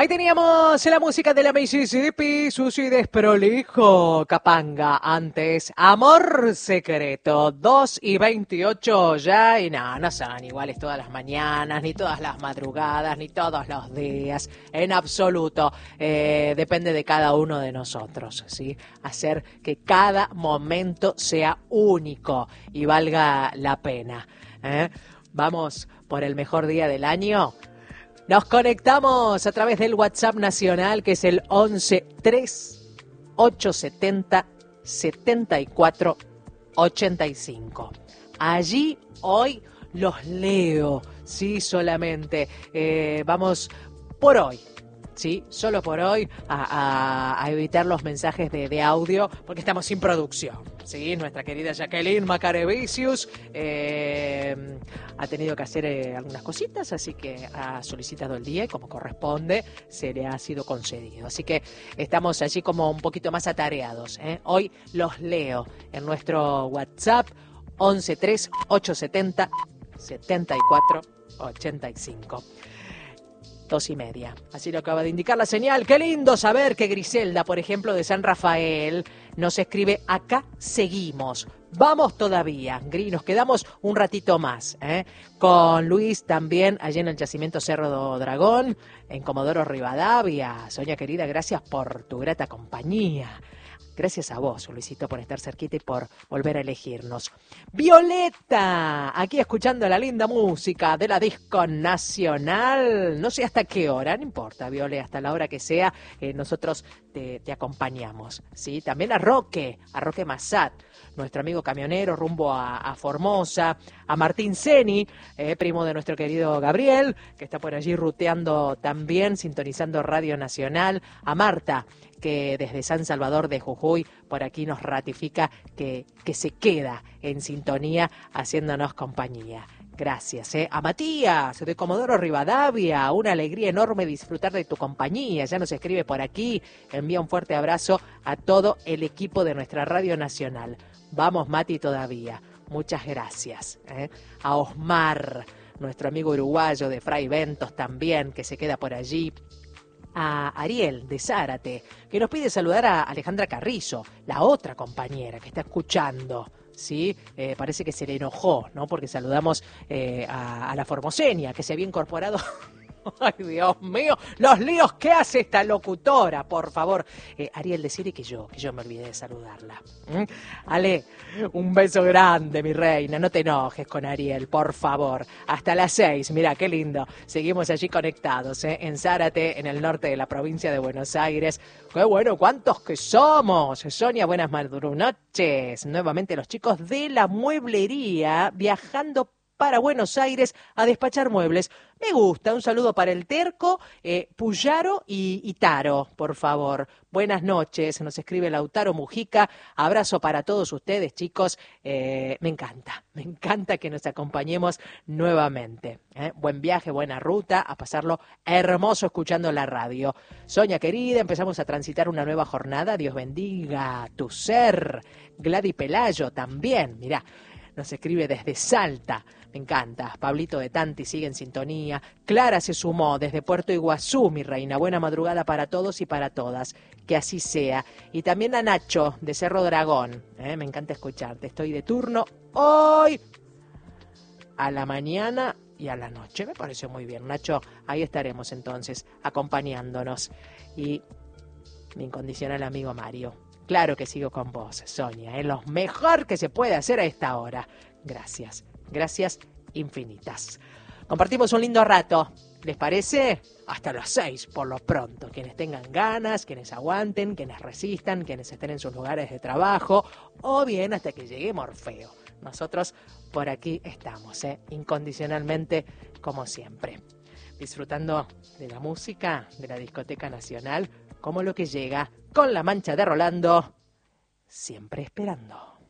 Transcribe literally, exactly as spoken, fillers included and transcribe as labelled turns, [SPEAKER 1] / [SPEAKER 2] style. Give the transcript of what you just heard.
[SPEAKER 1] Ahí teníamos la música de la Mississippi, sucio y desprolijo, Capanga. Antes, Amor Secreto, dos y veintiocho ya, y no, no son iguales todas las mañanas, ni todas las madrugadas, ni todos los días, en absoluto. Eh, depende de cada uno de nosotros, ¿sí? Hacer que cada momento sea único y valga la pena, ¿eh? Vamos por el mejor día del año. Nos conectamos a través del WhatsApp nacional, que es el once tres ocho setenta setenta y cuatro ochenta y cinco. Allí hoy los leo, sí, solamente. Eh, vamos por hoy. Sí, solo por hoy a, a, a evitar los mensajes de, de audio porque estamos sin producción. Sí, nuestra querida Jacqueline Macarevicius eh, ha tenido que hacer eh, algunas cositas, así que ha solicitado el día y como corresponde se le ha sido concedido. Así que estamos allí como un poquito más atareados, ¿eh? Hoy los leo en nuestro WhatsApp once tres ocho setenta setenta y cuatro ochenta y cinco. Dos y media. Así lo acaba de indicar la señal. Qué lindo saber que Griselda, por ejemplo, de San Rafael, nos escribe: acá seguimos. Vamos todavía, Gri, nos quedamos un ratito más, ¿eh? Con Luis también, allí en el yacimiento Cerro do Dragón, en Comodoro Rivadavia. Sonia querida, gracias por tu grata compañía. Gracias a vos, Luisito, por estar cerquita y por volver a elegirnos. Violeta, aquí escuchando la linda música de la Disco Nacional. No sé hasta qué hora, no importa, Viole, hasta la hora que sea, eh, nosotros te, te acompañamos, ¿sí? También a Roque, a Roque Massat, nuestro amigo camionero rumbo a, a Formosa, a Martín Ceni, eh, primo de nuestro querido Gabriel, que está por allí ruteando también, sintonizando Radio Nacional, a Marta, que desde San Salvador de Jujuy por aquí nos ratifica que, que se queda en sintonía haciéndonos compañía. Gracias, ¿eh? A Matías, de Comodoro Rivadavia, una alegría enorme disfrutar de tu compañía. Ya nos escribe por aquí, envía un fuerte abrazo a todo el equipo de nuestra Radio Nacional. Vamos, Mati, todavía. Muchas gracias, ¿eh? A Osmar, nuestro amigo uruguayo de Fray Ventos también, que se queda por allí. A Ariel de Zárate, que nos pide saludar a Alejandra Carrizo, la otra compañera que está escuchando, ¿sí? Eh, parece que se le enojó, ¿no? Porque saludamos eh, a, a la formoseña, que se había incorporado. Ay, Dios mío, los líos que hace esta locutora, por favor. Eh, Ariel, decirle que yo, que yo me olvidé de saludarla. ¿Mm? Ale, un beso grande, mi reina. No te enojes con Ariel, por favor. Hasta las seis, mira, qué lindo. Seguimos allí conectados, ¿eh? En Zárate, en el norte de la provincia de Buenos Aires. ¡Qué bueno! ¿Cuántos que somos? Sonia, buenas noches. Nuevamente los chicos de la mueblería viajando para Buenos Aires a despachar muebles. Me gusta, un saludo para el Terco, eh, Puyaro y, y Taro, por favor. Buenas noches, nos escribe Lautaro Mujica. Abrazo para todos ustedes, chicos. Eh, me encanta, me encanta que nos acompañemos nuevamente. ¿eh? Buen viaje, buena ruta, a pasarlo hermoso escuchando la radio. Sonia querida, empezamos a transitar una nueva jornada. Dios bendiga tu ser. Gladys Pelayo también, mirá. Nos escribe desde Salta, me encanta. Pablito de Tanti sigue en sintonía. Clara se sumó desde Puerto Iguazú, mi reina. Buena madrugada para todos y para todas. Que así sea. Y también a Nacho de Cerro Dragón. ¿eh? Me encanta escucharte. Estoy de turno hoy a la mañana y a la noche. Me pareció muy bien, Nacho. Ahí estaremos entonces acompañándonos. Y mi incondicional amigo Mario. Claro que sigo con vos, Sonia, es lo mejor que se puede hacer a esta hora. Gracias, gracias infinitas. Compartimos un lindo rato, ¿les parece? Hasta las seis, por lo pronto. Quienes tengan ganas, quienes aguanten, quienes resistan, quienes estén en sus lugares de trabajo, o bien hasta que llegue Morfeo. Nosotros por aquí estamos, ¿eh? Incondicionalmente, como siempre. Disfrutando de la música de la Discoteca Nacional, como lo que llega con La Mancha de Rolando, siempre esperando.